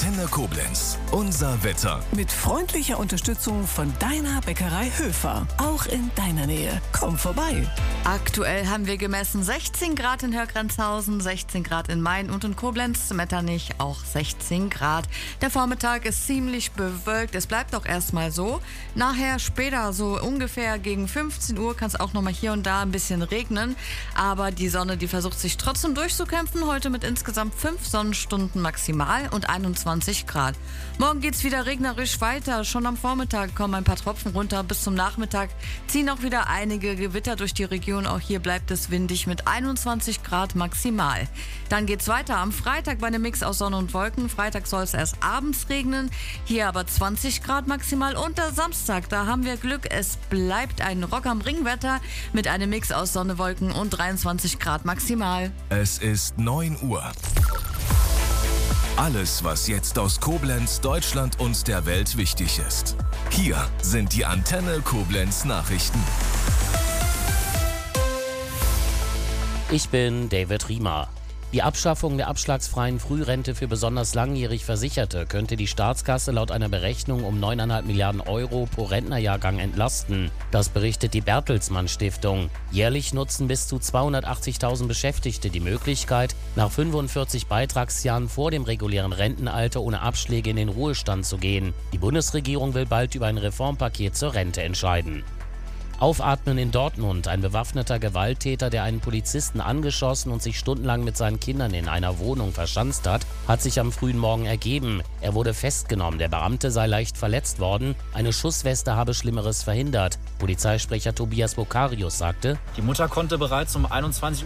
Antenne Koblenz. Unser Wetter. Mit freundlicher Unterstützung von deiner Bäckerei Höfer. Auch in deiner Nähe. Komm vorbei. Aktuell haben wir gemessen 16 Grad in Hörgrenzhausen, 16 Grad in Main und in Koblenz, Metternich auch 16 Grad. Der Vormittag ist ziemlich bewölkt, es bleibt auch erstmal so. Nachher später, so ungefähr gegen 15 Uhr, kann es auch nochmal hier und da ein bisschen regnen. Aber die Sonne, die versucht sich trotzdem durchzukämpfen. Heute mit insgesamt 5 Sonnenstunden maximal und 21 Grad. Morgen geht es wieder regnerisch weiter. Schon am Vormittag kommen ein paar Tropfen runter. Bis zum Nachmittag ziehen auch wieder einige Gewitter durch die Region. Auch hier bleibt es windig mit 21 Grad maximal. Dann geht es weiter am Freitag bei einem Mix aus Sonne und Wolken. Freitag soll es erst abends regnen. Hier aber 20 Grad maximal. Und der Samstag, da haben wir Glück. Es bleibt ein Rock am Ring-Wetter mit einem Mix aus Sonne, Wolken und 23 Grad maximal. Es ist 9 Uhr. Alles, was jetzt aus Koblenz, Deutschland und der Welt wichtig ist. Hier sind die Antenne Koblenz Nachrichten. Ich bin David Riemer. Die Abschaffung der abschlagsfreien Frührente für besonders langjährig Versicherte könnte die Staatskasse laut einer Berechnung um 9,5 Milliarden Euro pro Rentnerjahrgang entlasten. Das berichtet die Bertelsmann Stiftung. Jährlich nutzen bis zu 280.000 Beschäftigte die Möglichkeit, nach 45 Beitragsjahren vor dem regulären Rentenalter ohne Abschläge in den Ruhestand zu gehen. Die Bundesregierung will bald über ein Reformpaket zur Rente entscheiden. Aufatmen in Dortmund. Ein bewaffneter Gewalttäter, der einen Polizisten angeschossen und sich stundenlang mit seinen Kindern in einer Wohnung verschanzt hat sich am frühen Morgen ergeben. Er wurde festgenommen. Der Beamte sei leicht verletzt worden. Eine Schussweste habe Schlimmeres verhindert. Polizeisprecher Tobias Bokarius sagte: Die Mutter konnte bereits um 21:15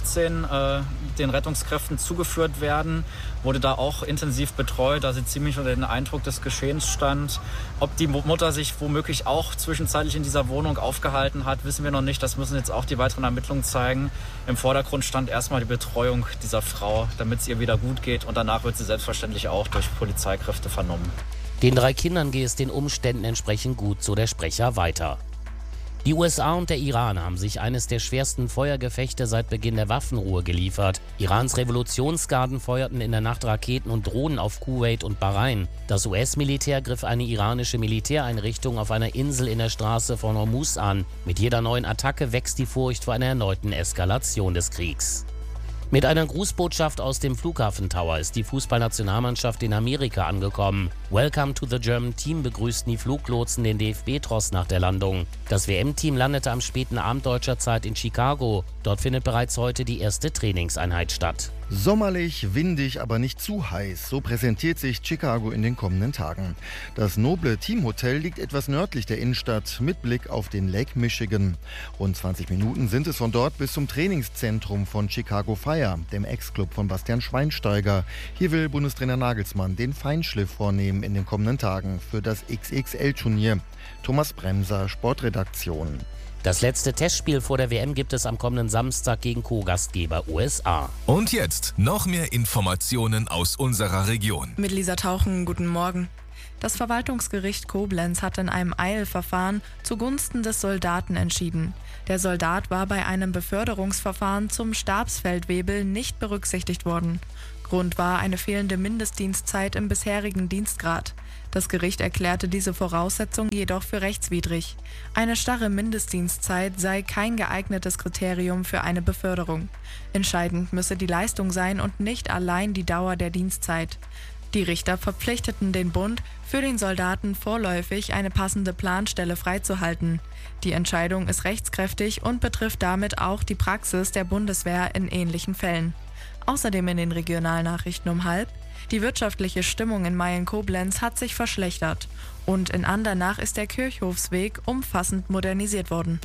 Uhr den Rettungskräften zugeführt werden, wurde da auch intensiv betreut, da sie ziemlich unter den Eindruck des Geschehens stand. Ob die Mutter sich womöglich auch zwischenzeitlich in dieser Wohnung aufgehalten hat, wissen wir noch nicht. Das müssen jetzt auch die weiteren Ermittlungen zeigen. Im Vordergrund stand erstmal die Betreuung dieser Frau, damit es ihr wieder gut geht. Und danach wird sie selbstverständlich auch durch Polizeikräfte vernommen. Den 3 Kindern gehe es den Umständen entsprechend gut, so der Sprecher weiter. Die USA und der Iran haben sich eines der schwersten Feuergefechte seit Beginn der Waffenruhe geliefert. Irans Revolutionsgarden feuerten in der Nacht Raketen und Drohnen auf Kuwait und Bahrain. Das US-Militär griff eine iranische Militäreinrichtung auf einer Insel in der Straße von Hormuz an. Mit jeder neuen Attacke wächst die Furcht vor einer erneuten Eskalation des Kriegs. Mit einer Grußbotschaft aus dem Flughafen Tower ist die Fußballnationalmannschaft in Amerika angekommen. Welcome to the German Team begrüßten die Fluglotsen den DFB-Tross nach der Landung. Das WM-Team landete am späten Abend deutscher Zeit in Chicago. Dort findet bereits heute die erste Trainingseinheit statt. Sommerlich, windig, aber nicht zu heiß. So präsentiert sich Chicago in den kommenden Tagen. Das noble Teamhotel liegt etwas nördlich der Innenstadt mit Blick auf den Lake Michigan. Rund 20 Minuten sind es von dort bis zum Trainingszentrum von Chicago Fire, dem Ex-Club von Bastian Schweinsteiger. Hier will Bundestrainer Nagelsmann den Feinschliff vornehmen in den kommenden Tagen für das XXL-Turnier. Thomas Bremser, Sportredaktion. Das letzte Testspiel vor der WM gibt es am kommenden Samstag gegen Co-Gastgeber USA. Und jetzt noch mehr Informationen aus unserer Region. Mit Lisa Tauchen, guten Morgen. Das Verwaltungsgericht Koblenz hat in einem Eilverfahren zugunsten des Soldaten entschieden. Der Soldat war bei einem Beförderungsverfahren zum Stabsfeldwebel nicht berücksichtigt worden. Grund war eine fehlende Mindestdienstzeit im bisherigen Dienstgrad. Das Gericht erklärte diese Voraussetzung jedoch für rechtswidrig. Eine starre Mindestdienstzeit sei kein geeignetes Kriterium für eine Beförderung. Entscheidend müsse die Leistung sein und nicht allein die Dauer der Dienstzeit. Die Richter verpflichteten den Bund, für den Soldaten vorläufig eine passende Planstelle freizuhalten. Die Entscheidung ist rechtskräftig und betrifft damit auch die Praxis der Bundeswehr in ähnlichen Fällen. Außerdem in den Regionalnachrichten um 12:30: Die wirtschaftliche Stimmung in Mayen-Koblenz hat sich verschlechtert und in Andernach ist der Kirchhofsweg umfassend modernisiert worden.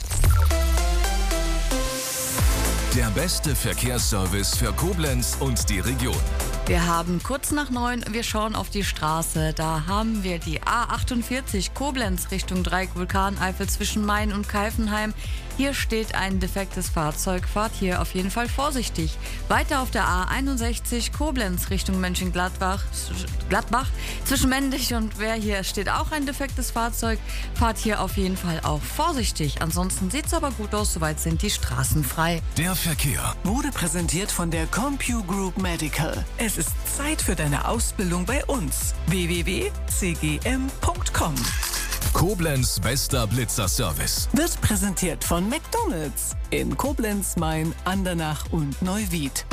Der beste Verkehrsservice für Koblenz und die Region. Wir haben kurz nach 9, wir schauen auf die Straße. Da haben wir die A48 Koblenz Richtung Dreieck Vulkaneifel zwischen Mayen und Keifenheim. Hier steht ein defektes Fahrzeug. Fahrt hier auf jeden Fall vorsichtig. Weiter auf der A61 Koblenz Richtung Mönchengladbach zwischen Mendig und Wehr. Hier steht auch ein defektes Fahrzeug. Fahrt hier auf jeden Fall auch vorsichtig. Ansonsten sieht es aber gut aus. Soweit sind die Straßen frei. Der Verkehr wurde präsentiert von der CompuGroup Medical. Es Es ist Zeit für deine Ausbildung bei uns. www.cgm.com. Koblenz bester Blitzerservice. Wird präsentiert von McDonald's in Koblenz, Main, Andernach und Neuwied.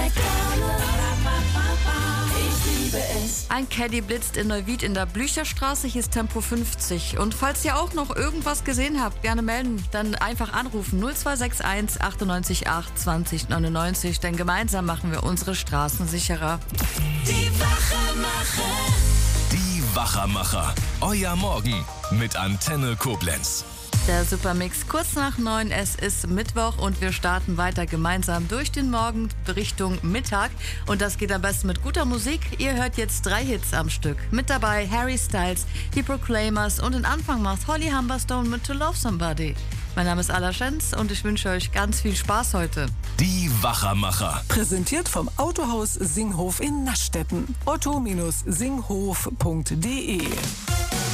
Ein Caddy blitzt in Neuwied in der Blücherstraße, hier ist Tempo 50. Und falls ihr auch noch irgendwas gesehen habt, gerne melden, dann einfach anrufen 0261 98 8 20 99, denn gemeinsam machen wir unsere Straßen sicherer. Die Wachermacher. Euer Morgen mit Antenne Koblenz. Der Supermix kurz nach 9, es ist Mittwoch und wir starten weiter gemeinsam durch den Morgen Richtung Mittag. Und das geht am besten mit guter Musik. Ihr hört jetzt 3 Hits am Stück. Mit dabei Harry Styles, die Proclaimers und den Anfang macht Holly Humberstone mit To Love Somebody. Mein Name ist Ala Schenz und ich wünsche euch ganz viel Spaß heute. Die Wachermacher. Präsentiert vom Autohaus Singhof in Naschdetten. otto-singhof.de